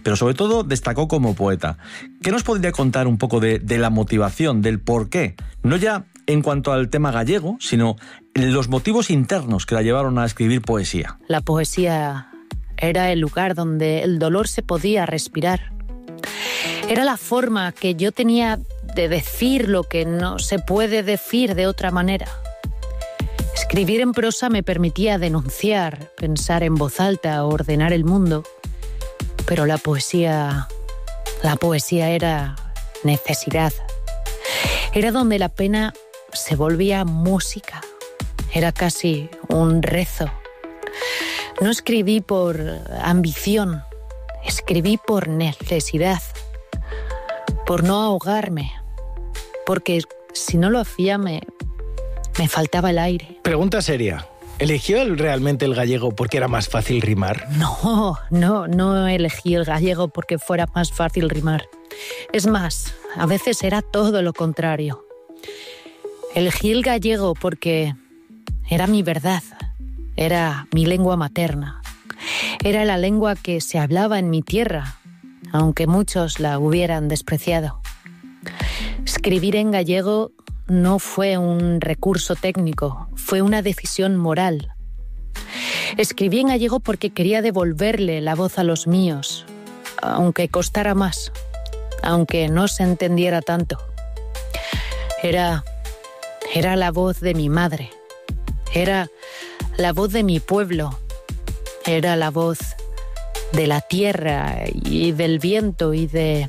pero sobre todo destacó como poeta. ¿Qué nos podría contar un poco de la motivación, del por qué? No ya en cuanto al tema gallego, sino los motivos internos que la llevaron a escribir poesía. La poesía era el lugar donde el dolor se podía respirar. Era la forma que yo tenía de decir lo que no se puede decir de otra manera. Escribir en prosa me permitía denunciar, pensar en voz alta, ordenar el mundo. Pero la poesía era necesidad. Era donde la pena se volvía música. Era casi un rezo. No escribí por ambición, escribí por necesidad, por no ahogarme, porque si no lo hacía me faltaba el aire. Pregunta seria. ¿Eligió realmente el gallego porque era más fácil rimar? No elegí el gallego porque fuera más fácil rimar. Es más, a veces era todo lo contrario. Elegí el gallego porque era mi verdad, era mi lengua materna. Era la lengua que se hablaba en mi tierra, aunque muchos la hubieran despreciado. Escribir en gallego no fue un recurso técnico, fue una decisión moral. Escribí en gallego porque quería devolverle la voz a los míos, aunque costara más, aunque no se entendiera tanto. Era la voz de mi madre, era la voz de mi pueblo, era la voz de la tierra y del viento y del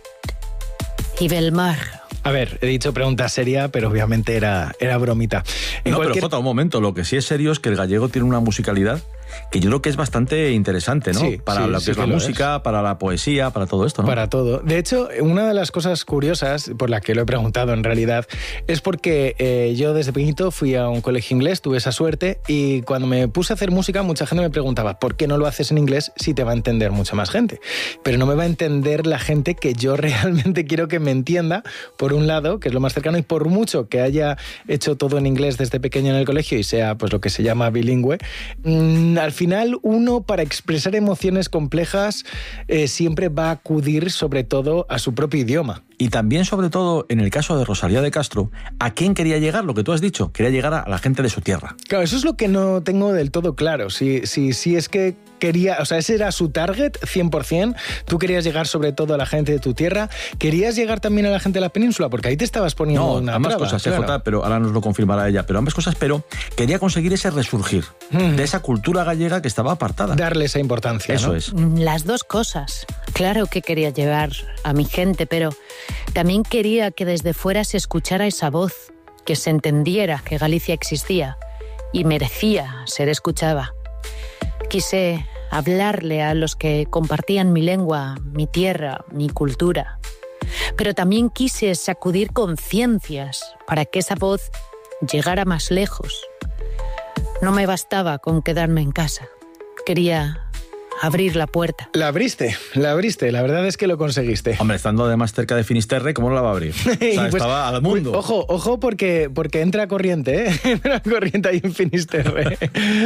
mar. A ver, he dicho pregunta seria, pero obviamente era bromita. Pero Jota, un momento, lo que sí es serio es que el gallego tiene una musicalidad que yo creo que es bastante interesante, ¿no? Sí, para lo que es la música, para la poesía, para todo esto, ¿no? Para todo. De hecho, una de las cosas curiosas, por la que lo he preguntado en realidad, es porque yo desde pequeñito fui a un colegio inglés, tuve esa suerte, y cuando me puse a hacer música, mucha gente me preguntaba, ¿por qué no lo haces en inglés si te va a entender mucha más gente? Pero no me va a entender la gente que yo realmente quiero que me entienda, por un lado, que es lo más cercano, y por mucho que haya hecho todo en inglés desde pequeño en el colegio y sea pues lo que se llama bilingüe, al final uno, para expresar emociones complejas, siempre va a acudir sobre todo a su propio idioma. Y también, sobre todo, en el caso de Rosalía de Castro, ¿a quién quería llegar? Lo que tú has dicho, quería llegar a la gente de su tierra. Claro, eso es lo que no tengo del todo claro. Si es que quería, o sea, ese era su target, 100%. Tú querías llegar sobre todo a la gente de tu tierra. ¿Querías llegar también a la gente de la península? Porque ahí te estabas poniendo una ambas traba, cosas, claro. CJ, pero ahora nos lo confirmará ella. Pero ambas cosas, pero quería conseguir ese resurgir de esa cultura gallega que estaba apartada. Darle esa importancia, Eso ¿no? es. Las dos cosas. Claro que quería llegar a mi gente, pero también quería que desde fuera se escuchara esa voz, que se entendiera que Galicia existía y merecía ser escuchada. Quise hablarle a los que compartían mi lengua, mi tierra, mi cultura. Pero también quise sacudir conciencias para que esa voz llegara más lejos. No me bastaba con quedarme en casa. Quería abrir la puerta. La abriste, la verdad es que lo conseguiste. Hombre, estando además cerca de Finisterre, ¿cómo no la va a abrir? O sea, pues, estaba al mundo. Ojo, porque entra corriente, ¿eh? Entra corriente ahí en Finisterre.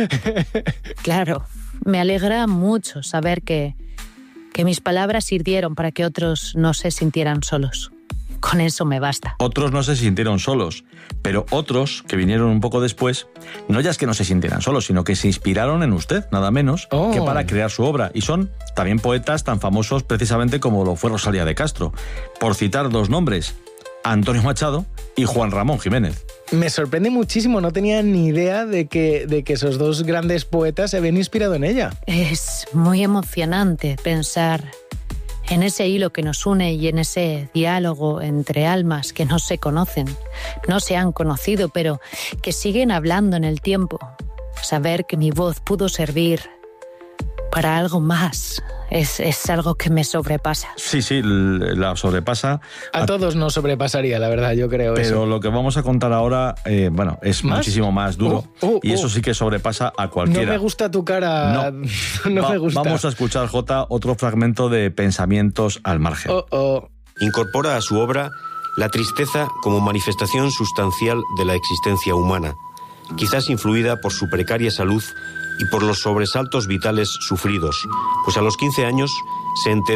Claro, me alegra mucho saber que mis palabras sirvieron para que otros no se sintieran solos. Con eso me basta. Otros no se sintieron solos, pero otros, que vinieron un poco después, no ya es que no se sintieran solos, sino que se inspiraron en usted, nada menos, que para crear su obra. Y son también poetas tan famosos precisamente como lo fue Rosalía de Castro. Por citar dos nombres, Antonio Machado y Juan Ramón Jiménez. Me sorprende muchísimo, no tenía ni idea de que esos dos grandes poetas se habían inspirado en ella. Es muy emocionante pensar en ese hilo que nos une y en ese diálogo entre almas que no se conocen, no se han conocido, pero que siguen hablando en el tiempo. Saber que mi voz pudo servir para algo más es algo que me sobrepasa. Sí, la sobrepasa. A todos nos sobrepasaría, la verdad, yo creo. Pero eso. Lo que vamos a contar ahora, es ¿más? Muchísimo más duro. Y eso sí que sobrepasa a cualquiera. No me gusta tu cara. No me gusta. Vamos a escuchar, Jota, otro fragmento de Pensamientos al margen. Incorpora a su obra la tristeza como manifestación sustancial de la existencia humana, quizás influida por su precaria salud y por los sobresaltos vitales sufridos, pues a los 15 años se enteró